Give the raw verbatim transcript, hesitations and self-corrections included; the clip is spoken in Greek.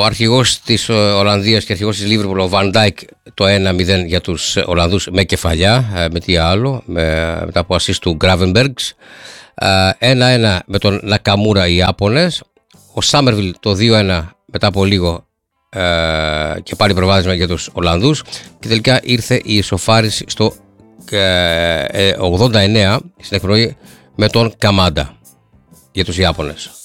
αρχηγός της Ολλανδίας και αρχηγός της Λίβερπουλ, ο Βαν Ντάικ, το ένα μηδέν για τους Ολλανδούς με κεφαλιά, με τι άλλο, με, μετά από assist του Gravenbergs. ένα ένα με τον Νακαμούρα οι Ιάπωνες. Ο Σάμερβιλ το δύο ένα μετά από λίγο ε, και πάλι προβάδισμα για τους Ολλανδούς. Και τελικά ήρθε η ισοφάριση στο ε, ε, ογδόντα εννέα στην εκπνοή με τον Καμάντα για τους Ιάπωνες.